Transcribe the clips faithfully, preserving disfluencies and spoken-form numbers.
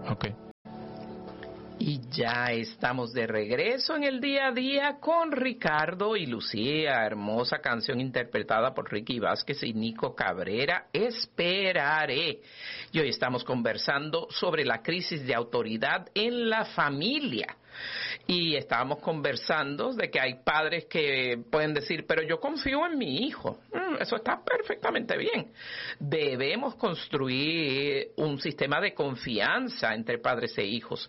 Okay. Y ya estamos de regreso en el día a día con Ricardo y Lucía, hermosa canción interpretada por Ricky Vázquez y Nico Cabrera, Esperaré. Y hoy estamos conversando sobre la crisis de autoridad en la familia. Y estábamos conversando de que hay padres que pueden decir, pero yo confío en mi hijo. Mm, eso está perfectamente bien. Debemos construir un sistema de confianza entre padres e hijos.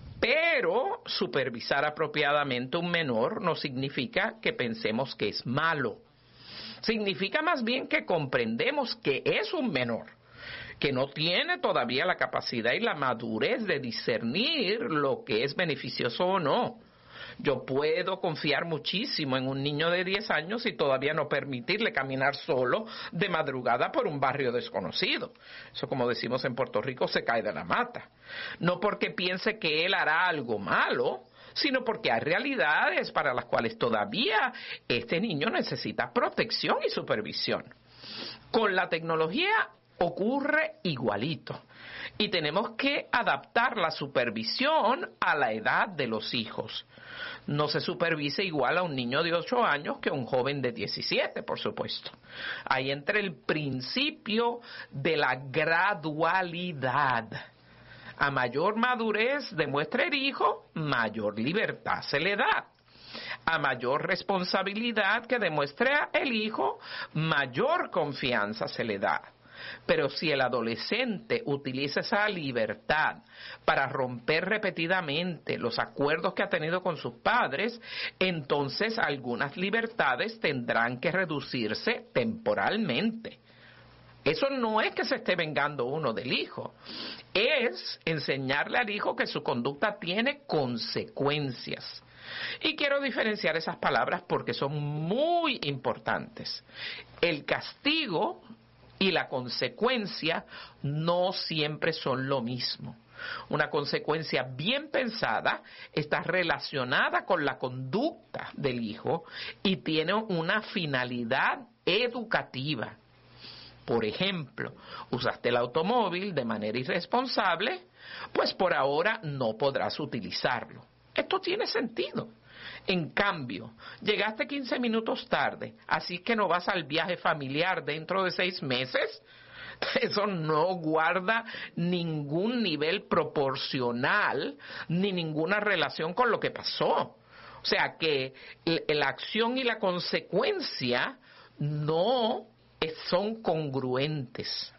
Pero supervisar apropiadamente un menor no significa que pensemos que es malo. Significa más bien que comprendemos que es un menor, que no tiene todavía la capacidad y la madurez de discernir lo que es beneficioso o no. Yo puedo confiar muchísimo en un niño de diez años y todavía no permitirle caminar solo de madrugada por un barrio desconocido. Eso, como decimos en Puerto Rico, se cae de la mata. No porque piense que él hará algo malo, sino porque hay realidades para las cuales todavía este niño necesita protección y supervisión. Con la tecnología ocurre igualito y tenemos que adaptar la supervisión a la edad de los hijos. No se supervisa igual a un niño de ocho años que a un joven de diecisiete, por supuesto. Ahí entra el principio de la gradualidad. A mayor madurez demuestra el hijo, mayor libertad se le da. A mayor responsabilidad que demuestre el hijo, mayor confianza se le da. Pero si el adolescente utiliza esa libertad para romper repetidamente los acuerdos que ha tenido con sus padres, entonces algunas libertades tendrán que reducirse temporalmente. Eso no es que se esté vengando uno del hijo, es enseñarle al hijo que su conducta tiene consecuencias. Y quiero diferenciar esas palabras porque son muy importantes. El castigo y la consecuencia no siempre son lo mismo. Una consecuencia bien pensada está relacionada con la conducta del hijo y tiene una finalidad educativa. Por ejemplo, usaste el automóvil de manera irresponsable, pues por ahora no podrás utilizarlo. Esto tiene sentido. En cambio, llegaste quince minutos tarde, así que no vas al viaje familiar dentro de seis meses. Eso no guarda ningún nivel proporcional ni ninguna relación con lo que pasó. O sea que la acción y la consecuencia no son congruentes.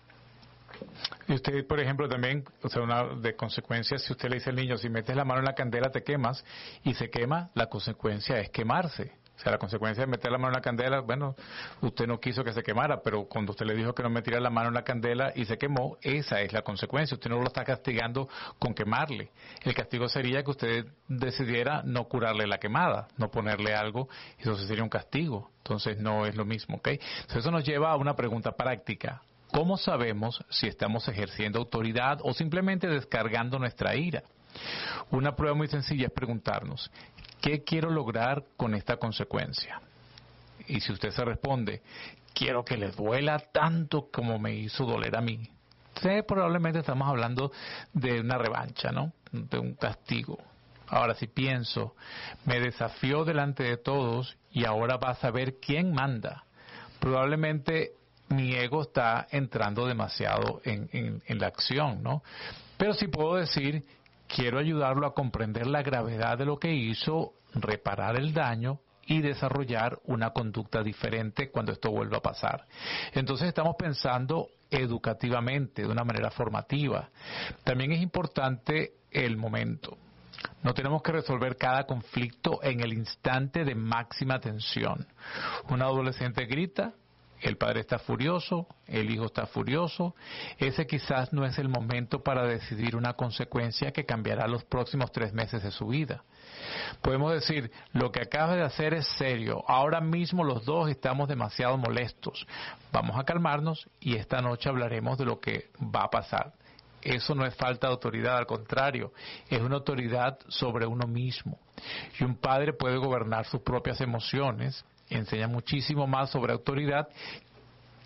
Y usted, por ejemplo, también, o sea, una de consecuencias, si usted le dice al niño, si metes la mano en la candela te quemas, y se quema, la consecuencia es quemarse. O sea, la consecuencia de meter la mano en la candela, bueno, usted no quiso que se quemara, pero cuando usted le dijo que no metiera la mano en la candela y se quemó, esa es la consecuencia. Usted no lo está castigando con quemarle. El castigo sería que usted decidiera no curarle la quemada, no ponerle algo, y eso sería un castigo. Entonces no es lo mismo, ¿ok? Entonces eso nos lleva a una pregunta práctica. ¿Cómo sabemos si estamos ejerciendo autoridad o simplemente descargando nuestra ira? Una prueba muy sencilla es preguntarnos, ¿qué quiero lograr con esta consecuencia? Y si usted se responde, quiero que le duela tanto como me hizo doler a mí, entonces probablemente estamos hablando de una revancha, ¿no? De un castigo. Ahora, si pienso, me desafió delante de todos y ahora va a saber quién manda, probablemente mi ego está entrando demasiado en, en, en la acción, ¿no? Pero sí puedo decir, quiero ayudarlo a comprender la gravedad de lo que hizo, reparar el daño y desarrollar una conducta diferente cuando esto vuelva a pasar. Entonces estamos pensando educativamente, de una manera formativa. También es importante el momento. No tenemos que resolver cada conflicto en el instante de máxima tensión. Un adolescente grita, el padre está furioso, el hijo está furioso. Ese quizás no es el momento para decidir una consecuencia que cambiará los próximos tres meses de su vida. Podemos decir, lo que acaba de hacer es serio, ahora mismo los dos estamos demasiado molestos. Vamos a calmarnos y esta noche hablaremos de lo que va a pasar. Eso no es falta de autoridad, al contrario, es una autoridad sobre uno mismo. Y un padre puede gobernar sus propias emociones, enseña muchísimo más sobre autoridad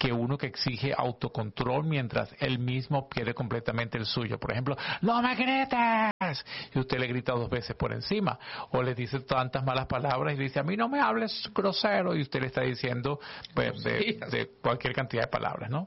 que uno que exige autocontrol mientras él mismo pierde completamente el suyo. Por ejemplo, ¡no me grites! Y usted le grita dos veces por encima, o le dice tantas malas palabras y le dice, a mí no me hables grosero, y usted le está diciendo pues, de, de cualquier cantidad de palabras, ¿no?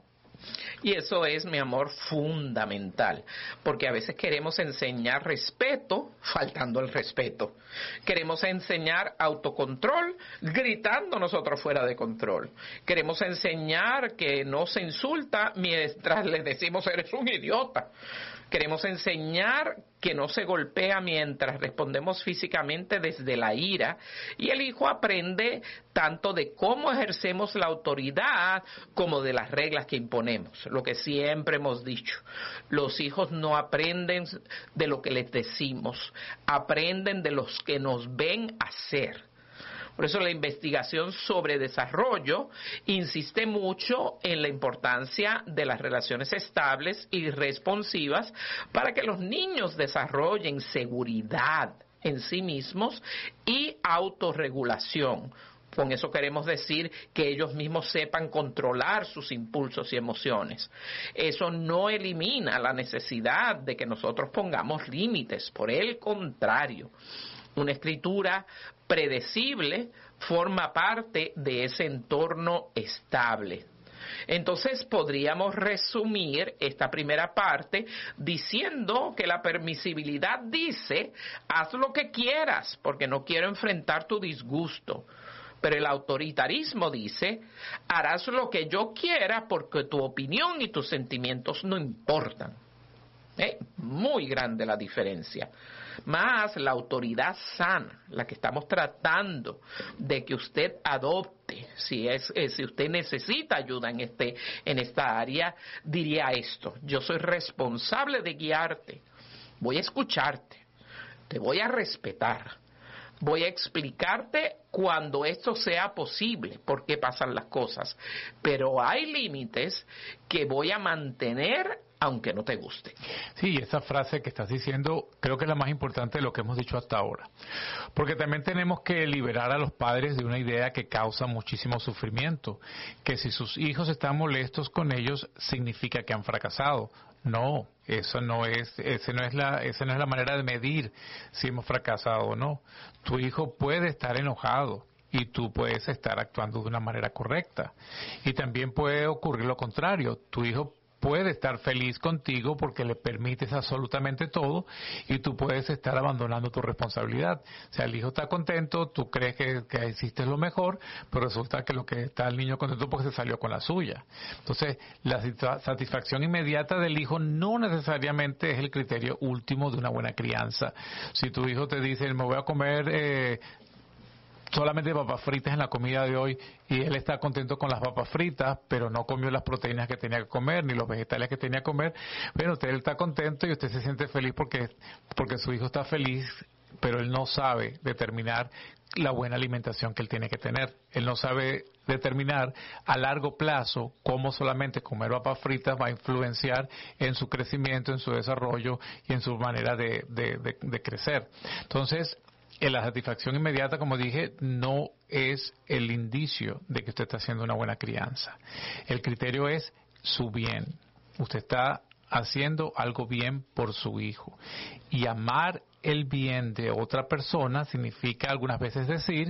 Y eso es, mi amor, fundamental, porque a veces queremos enseñar respeto faltando el respeto. Queremos enseñar autocontrol gritando nosotros fuera de control. Queremos enseñar que no se insulta mientras le decimos eres un idiota. Queremos enseñar que no se golpea mientras respondemos físicamente desde la ira, y el hijo aprende tanto de cómo ejercemos la autoridad como de las reglas que imponemos. Lo que siempre hemos dicho, los hijos no aprenden de lo que les decimos, aprenden de los que nos ven hacer. Por eso la investigación sobre desarrollo insiste mucho en la importancia de las relaciones estables y responsivas para que los niños desarrollen seguridad en sí mismos y autorregulación. Con eso queremos decir que ellos mismos sepan controlar sus impulsos y emociones. Eso no elimina la necesidad de que nosotros pongamos límites, por el contrario. Una escritura predecible forma parte de ese entorno estable. Entonces podríamos resumir esta primera parte diciendo que la permisibilidad dice, haz lo que quieras porque no quiero enfrentar tu disgusto. Pero el autoritarismo dice, harás lo que yo quiera porque tu opinión y tus sentimientos no importan. ¿Eh? Muy grande la diferencia. Más la autoridad sana, la que estamos tratando de que usted adopte, si es eh, si usted necesita ayuda en este en esta área, diría esto: yo soy responsable de guiarte, voy a escucharte, te voy a respetar, voy a explicarte cuando esto sea posible, por qué pasan las cosas, pero hay límites que voy a mantener aunque no te guste. Sí, esa frase que estás diciendo creo que es la más importante de lo que hemos dicho hasta ahora. Porque también tenemos que liberar a los padres de una idea que causa muchísimo sufrimiento, que si sus hijos están molestos con ellos significa que han fracasado. No, eso no es, ese no es la, esa no es la manera de medir si hemos fracasado o no. Tu hijo puede estar enojado y tú puedes estar actuando de una manera correcta. Y también puede ocurrir lo contrario. Tu hijo puede estar feliz contigo porque le permites absolutamente todo y tú puedes estar abandonando tu responsabilidad. O sea, el hijo está contento, tú crees que, que hiciste lo mejor, pero resulta que lo que está el niño contento porque se salió con la suya. Entonces, la satisfacción inmediata del hijo no necesariamente es el criterio último de una buena crianza. Si tu hijo te dice, me voy a comer Eh, solamente papas fritas en la comida de hoy y él está contento con las papas fritas, pero no comió las proteínas que tenía que comer ni los vegetales que tenía que comer, bueno, usted está contento y usted se siente feliz porque, porque su hijo está feliz, pero él no sabe determinar la buena alimentación que él tiene que tener. Él no sabe determinar a largo plazo cómo solamente comer papas fritas va a influenciar en su crecimiento, en su desarrollo y en su manera de, de, de, de crecer. Entonces, en la satisfacción inmediata, como dije, no es el indicio de que usted está haciendo una buena crianza. El criterio es su bien. Usted está haciendo algo bien por su hijo. Y amar el bien de otra persona significa algunas veces decir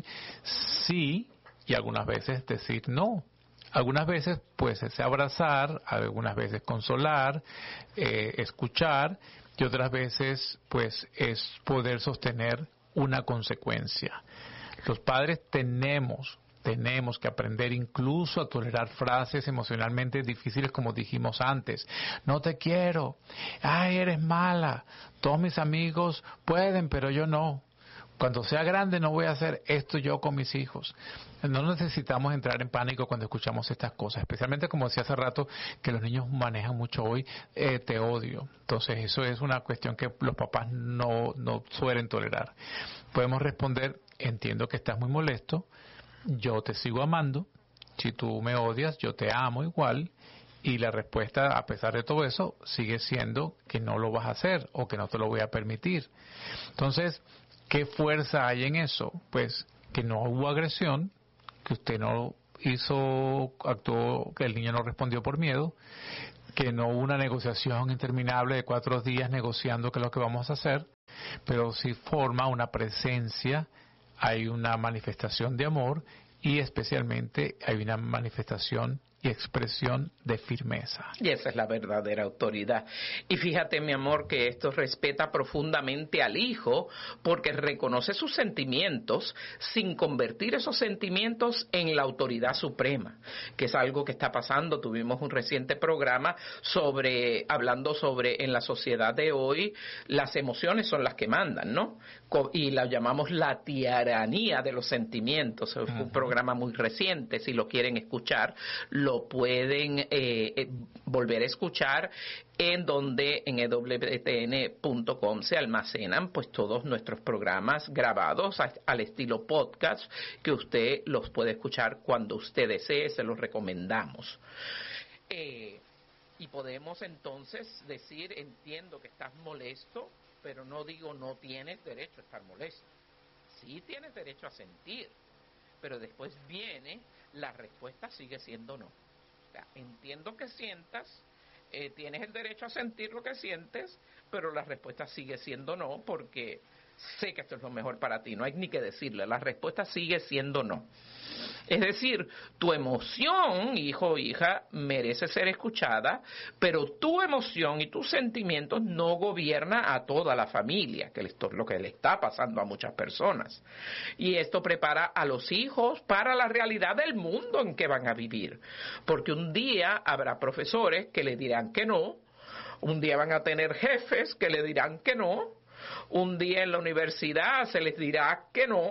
sí y algunas veces decir no. Algunas veces pues es abrazar, algunas veces consolar, eh, escuchar, y otras veces pues es poder sostener una consecuencia. Los padres tenemos, tenemos que aprender incluso a tolerar frases emocionalmente difíciles como dijimos antes. No te quiero, ay, eres mala, todos mis amigos pueden, pero yo no. Cuando sea grande no voy a hacer esto yo con mis hijos. No necesitamos entrar en pánico cuando escuchamos estas cosas, especialmente como decía hace rato, que los niños manejan mucho hoy, eh, te odio. Entonces eso es una cuestión que los papás no, no suelen tolerar. Podemos responder, entiendo que estás muy molesto, yo te sigo amando, si tú me odias yo te amo igual, y la respuesta a pesar de todo eso sigue siendo que no lo vas a hacer o que no te lo voy a permitir. Entonces, ¿qué fuerza hay en eso? Pues que no hubo agresión, que usted no hizo, actuó, que el niño no respondió por miedo, que no hubo una negociación interminable de cuatro días negociando qué es lo que vamos a hacer, pero sí forma una presencia, hay una manifestación de amor y especialmente hay una manifestación y expresión de firmeza. Y esa es la verdadera autoridad. Y fíjate, mi amor, que esto respeta profundamente al hijo porque reconoce sus sentimientos sin convertir esos sentimientos en la autoridad suprema, que es algo que está pasando. Tuvimos un reciente programa sobre, hablando sobre en la sociedad de hoy, las emociones son las que mandan, ¿no? Y la llamamos la tiranía de los sentimientos. Es un uh-huh. programa muy reciente, si lo quieren escuchar, lo pueden eh, eh, volver a escuchar, en donde en e w t n punto com se almacenan pues todos nuestros programas grabados a, al estilo podcast, que usted los puede escuchar cuando usted desee, se los recomendamos. Eh, y podemos entonces decir, entiendo que estás molesto, pero no digo no tienes derecho a estar molesto. Sí tienes derecho a sentir, pero después viene, la respuesta sigue siendo no. O sea, entiendo que sientas, eh, tienes el derecho a sentir lo que sientes, pero la respuesta sigue siendo no, porque sé que esto es lo mejor para ti, no hay ni que decirle, la respuesta sigue siendo no. Es decir, tu emoción, hijo o hija, merece ser escuchada, pero tu emoción y tus sentimientos no gobierna a toda la familia, que es lo que le está pasando a muchas personas. Y esto prepara a los hijos para la realidad del mundo en que van a vivir. Porque un día habrá profesores que le dirán que no, un día van a tener jefes que le dirán que no, un día en la universidad se les dirá que no,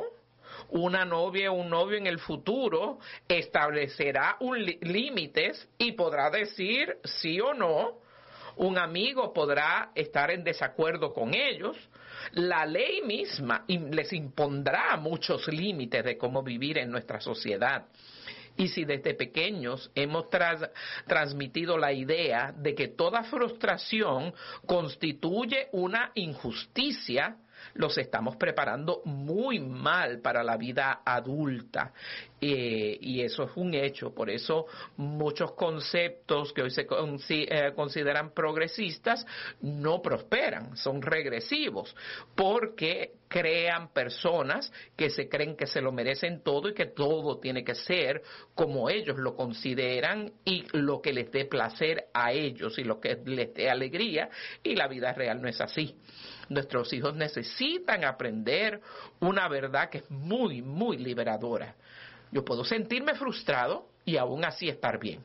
una novia o un novio en el futuro establecerá un límites y podrá decir sí o no, un amigo podrá estar en desacuerdo con ellos, la ley misma les impondrá muchos límites de cómo vivir en nuestra sociedad. Y si desde pequeños hemos tras, transmitido la idea de que toda frustración constituye una injusticia, los estamos preparando muy mal para la vida adulta. Eh, y eso es un hecho. Por eso muchos conceptos que hoy se con, eh, consideran progresistas no prosperan, son regresivos, porque crean personas que se creen que se lo merecen todo y que todo tiene que ser como ellos lo consideran y lo que les dé placer a ellos y lo que les dé alegría, y la vida real no es así. Nuestros hijos necesitan aprender una verdad que es muy, muy liberadora. Yo puedo sentirme frustrado y aún así estar bien.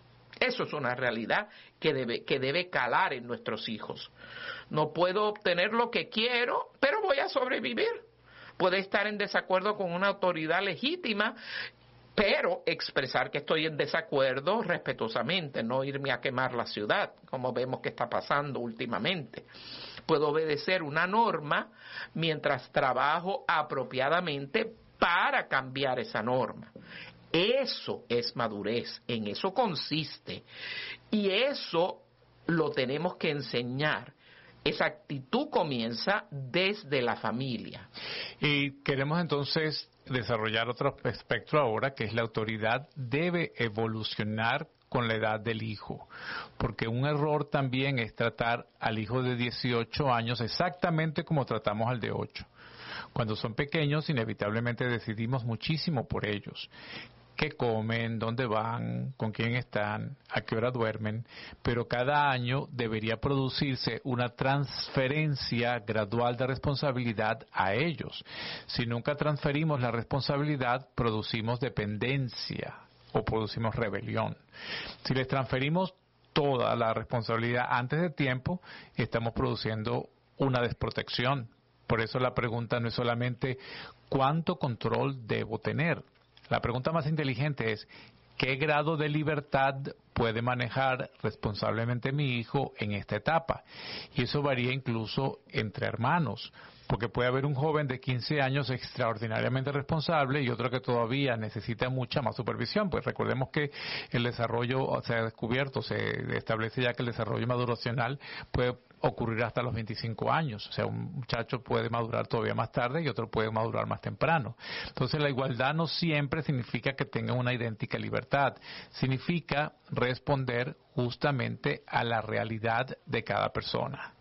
Eso es una realidad que debe, que debe calar en nuestros hijos. No puedo obtener lo que quiero, pero voy a sobrevivir. Puedo estar en desacuerdo con una autoridad legítima, pero expresar que estoy en desacuerdo respetuosamente, no irme a quemar la ciudad, como vemos que está pasando últimamente. Puedo obedecer una norma mientras trabajo apropiadamente para cambiar esa norma. Eso es madurez, en eso consiste. Y eso lo tenemos que enseñar. Esa actitud comienza desde la familia. Y queremos entonces desarrollar otro aspecto ahora, que es la autoridad debe evolucionar con la edad del hijo, porque un error también es tratar al hijo de dieciocho años exactamente como tratamos al de ocho. Cuando son pequeños, inevitablemente decidimos muchísimo por ellos. Qué comen, dónde van, con quién están, a qué hora duermen, pero cada año debería producirse una transferencia gradual de responsabilidad a ellos. Si nunca transferimos la responsabilidad, producimos dependencia o producimos rebelión. Si les transferimos toda la responsabilidad antes de tiempo, estamos produciendo una desprotección. Por eso la pregunta no es solamente ¿cuánto control debo tener? La pregunta más inteligente es ¿qué grado de libertad puede manejar responsablemente mi hijo en esta etapa? Y eso varía incluso entre hermanos, porque puede haber un joven de quince años extraordinariamente responsable y otro que todavía necesita mucha más supervisión. Pues recordemos que el desarrollo se ha descubierto, se establece ya que el desarrollo maduracional puede ocurrir hasta los veinticinco años. O sea, un muchacho puede madurar todavía más tarde y otro puede madurar más temprano. Entonces, la igualdad no siempre significa que tengan una idéntica libertad. Significa responder justamente a la realidad de cada persona.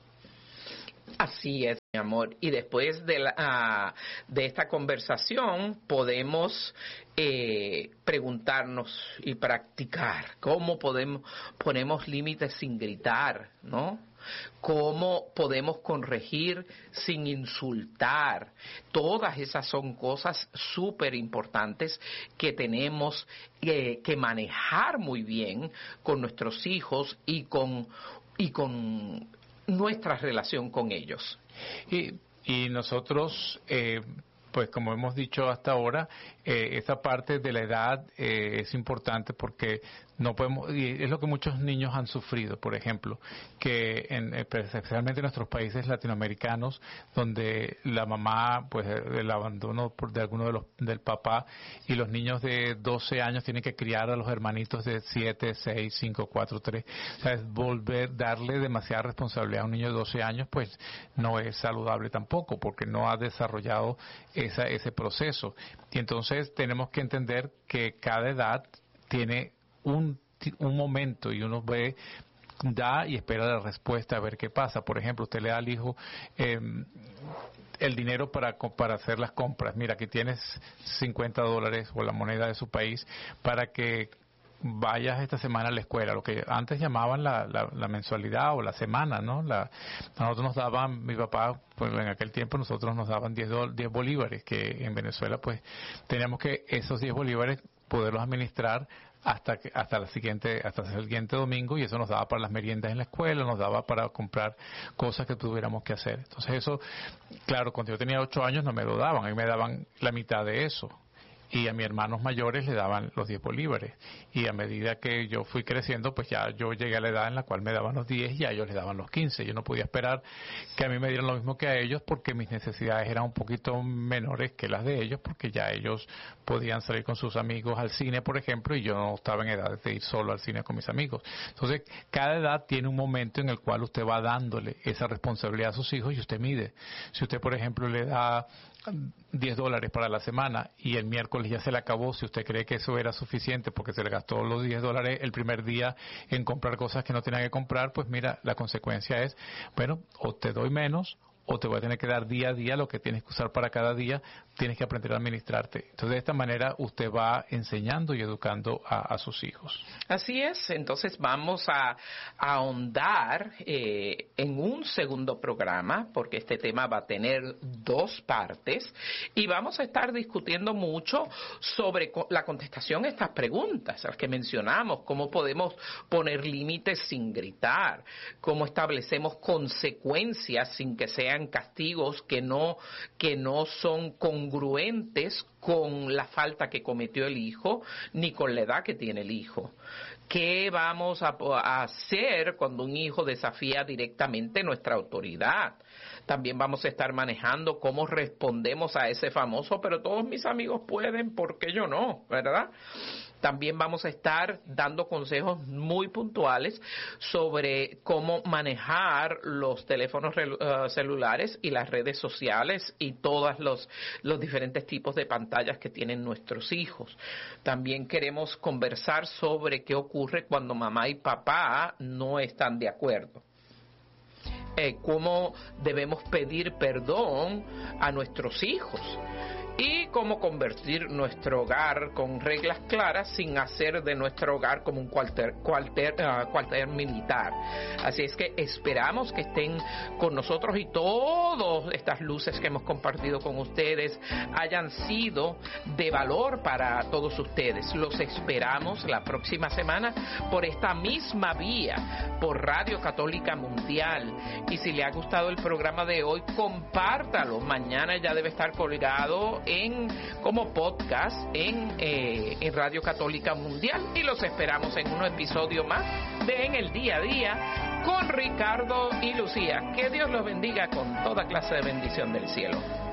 Así es, mi amor. Y después de, la, uh, de esta conversación podemos eh, preguntarnos y practicar cómo podemos ponemos límites sin gritar, ¿no? Cómo podemos corregir sin insultar. Todas esas son cosas súper importantes que tenemos eh, que manejar muy bien con nuestros hijos y con y con nuestra relación con ellos. Y, y nosotros, eh, pues como hemos dicho hasta ahora, eh, esa parte de la edad eh, es importante porque no podemos, y es lo que muchos niños han sufrido, por ejemplo, que en, especialmente en nuestros países latinoamericanos, donde la mamá, pues el abandono por, de alguno de los del papá, y los niños de doce años tienen que criar a los hermanitos de siete, seis, cinco, cuatro, tres. O sea, es volver, darle demasiada responsabilidad a un niño de doce años, pues no es saludable tampoco, porque no ha desarrollado esa, ese proceso. Y entonces tenemos que entender que cada edad tiene un, un momento y uno ve, da y espera la respuesta a ver qué pasa. Por ejemplo, usted le da al hijo eh, el dinero para, para hacer las compras. Mira, aquí tienes cincuenta dólares o la moneda de su país para que vayas esta semana a la escuela, lo que antes llamaban la, la, la mensualidad o la semana, ¿no? La, nosotros nos daban, mi papá, pues en aquel tiempo nosotros nos daban diez bolívares, que en Venezuela pues teníamos que esos diez bolívares poderlos administrar hasta que, hasta la siguiente hasta el siguiente domingo, y eso nos daba para las meriendas en la escuela, nos daba para comprar cosas que tuviéramos que hacer. Entonces eso, claro, cuando yo tenía ocho años no me lo daban, a mí me daban la mitad de eso. Y a mis hermanos mayores le daban los diez bolívares. Y a medida que yo fui creciendo, pues ya yo llegué a la edad en la cual me daban los diez y a ellos les daban los quince. Yo no podía esperar que a mí me dieran lo mismo que a ellos, porque mis necesidades eran un poquito menores que las de ellos, porque ya ellos podían salir con sus amigos al cine, por ejemplo, y yo no estaba en edad de ir solo al cine con mis amigos. Entonces, cada edad tiene un momento en el cual usted va dándole esa responsabilidad a sus hijos y usted mide. Si usted, por ejemplo, le da diez dólares para la semana y el miércoles ya se le acabó, si usted cree que eso era suficiente porque se le gastó los diez dólares el primer día en comprar cosas que no tenía que comprar, pues mira, la consecuencia es, bueno, o te doy menos o te voy a tener que dar día a día lo que tienes que usar para cada día, tienes que aprender a administrarte. Entonces, de esta manera usted va enseñando y educando a, a sus hijos. Así es. Entonces, vamos a, a ahondar eh, en un segundo programa, porque este tema va a tener dos partes, y vamos a estar discutiendo mucho sobre la contestación a estas preguntas, las que mencionamos, cómo podemos poner límites sin gritar, cómo establecemos consecuencias sin que sean castigos que no que no son congruentes con la falta que cometió el hijo ni con la edad que tiene el hijo. ¿Qué vamos a, a hacer cuando un hijo desafía directamente nuestra autoridad? También vamos a estar manejando cómo respondemos a ese famoso, pero todos mis amigos pueden, ¿por qué yo no? ¿Verdad? También vamos a estar dando consejos muy puntuales sobre cómo manejar los teléfonos uh, celulares y las redes sociales y todos los, los diferentes tipos de pantallas que tienen nuestros hijos. También queremos conversar sobre qué ocurre cuando mamá y papá no están de acuerdo. Eh, cómo debemos pedir perdón a nuestros hijos. Y cómo convertir nuestro hogar con reglas claras sin hacer de nuestro hogar como un cuartel, cuartel, uh, cuartel militar. Así es que esperamos que estén con nosotros y todas estas luces que hemos compartido con ustedes hayan sido de valor para todos ustedes. Los esperamos la próxima semana por esta misma vía, por Radio Católica Mundial. Y si le ha gustado el programa de hoy, compártalo. Mañana ya debe estar colgado en como podcast en, eh, en Radio Católica Mundial, y los esperamos en un episodio más de En el Día a Día con Ricardo y Lucía. Que Dios los bendiga con toda clase de bendición del cielo.